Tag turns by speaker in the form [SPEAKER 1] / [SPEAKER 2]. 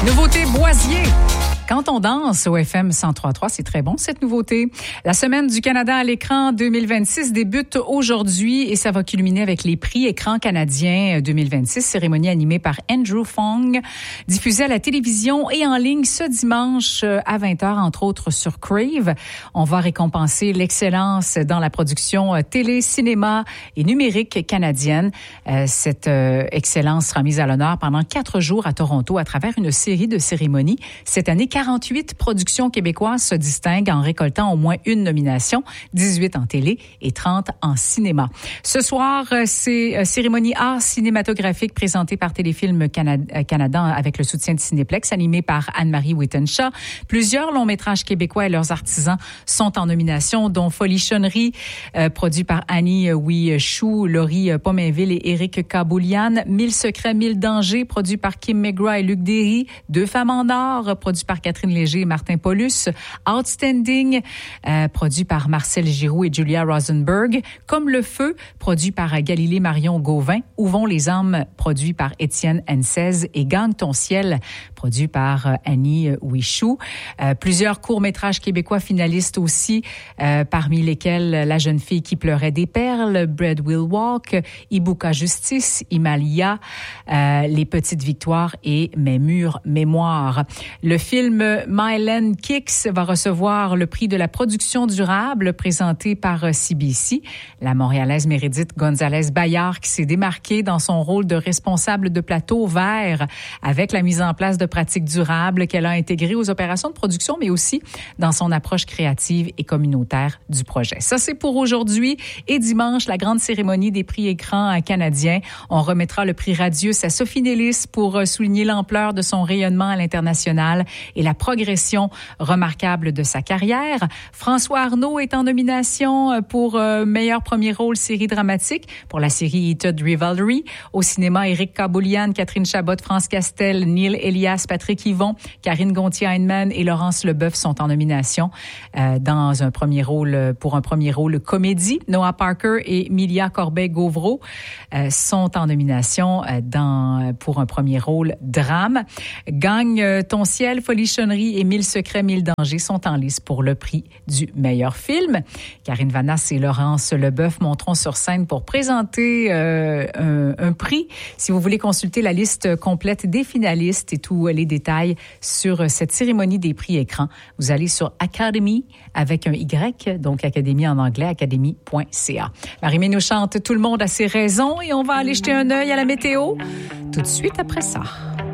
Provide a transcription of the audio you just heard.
[SPEAKER 1] Nouveauté Boisier. Quand on danse au FM 103.3, c'est très bon cette nouveauté. La Semaine du Canada à l'écran 2026 débute aujourd'hui et ça va culminer avec les prix Écran canadien 2026, cérémonie animée par Andrew Fong, diffusée à la télévision et en ligne ce dimanche à 20h, entre autres sur Crave. On va récompenser l'excellence dans la production télé, cinéma et numérique canadienne. Cette excellence sera mise à l'honneur pendant 4 jours à Toronto à travers une série de cérémonies. Cette année, 48 productions québécoises se distinguent en récoltant au moins une nomination, 18 en télé et 30 en cinéma. Ce soir, c'est cérémonie art cinématographique présentée par Téléfilm Canada avec le soutien de Cinéplex, animée par Anne-Marie Wittenshaw. Plusieurs longs métrages québécois et leurs artisans sont en nomination, dont Folichonnerie, produit par Annie Chou, Laurie Pomainville et Éric Kaboulian. 1000 secrets, 1000 dangers, produit par Kim McGraw et Luc Derry. Deux femmes en or, produit par Catherine Léger et Martin Paulus. Outstanding, produit par Marcel Giroux et Julia Rosenberg. Comme le feu, produit par Galilée Marion Gauvin. Où vont les âmes, produit par Étienne Hensez. Et Gagne ton ciel, produit par Annie Wichou. Plusieurs courts-métrages québécois finalistes aussi, parmi lesquels La jeune fille qui pleurait des perles, Bread Will Walk, Ibuka Justice, Himalaya, Les petites victoires et Mes mûres mémoires. Le film Mylan Kicks va recevoir le prix de la production durable présenté par CBC. La Montréalaise Mérédith Gonzalez-Bayard qui s'est démarquée dans son rôle de responsable de plateau vert avec la mise en place de pratiques durables qu'elle a intégrées aux opérations de production, mais aussi dans son approche créative et communautaire du projet. Ça, c'est pour aujourd'hui. Et dimanche, la grande cérémonie des prix Écran canadiens. On remettra le prix Radius à Sophie Nélis pour souligner l'ampleur de son rayonnement à l'international et la progression remarquable de sa carrière. François Arnault est en nomination pour meilleur premier rôle série dramatique pour la série Heated Rivalry. Au cinéma, Éric Kaboulian, Catherine Chabot, France Castel, Neil Elias, Patrick Yvon, Karine Gontier-Heinemann et Laurence Leboeuf sont en nomination dans un premier rôle, pour un premier rôle comédie. Noah Parker et Milia Corbeil-Gauvreau sont en nomination pour un premier rôle drame. Gagne ton ciel, Folichonnerie et 1000 secrets, 1000 dangers sont en lice pour le prix du meilleur film. Karine Vanasse et Laurence Leboeuf monteront sur scène pour présenter un prix. Si vous voulez consulter la liste complète des finalistes et tous les détails sur cette cérémonie des prix Écran, vous allez sur Academy avec un Y, donc Académie en anglais, academy.ca. Marie-Mé nous chante « Tout le monde a ses raisons » et on va aller jeter un œil à la météo tout de suite après ça.